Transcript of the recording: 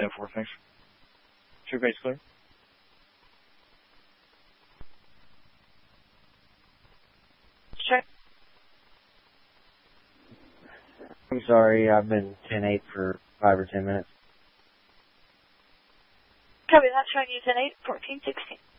10-4, thanks. True base clear. Check. I'm sorry, I've been 10-8 for 5 or 10 minutes. Copy that, showing you 10-8, 14-16.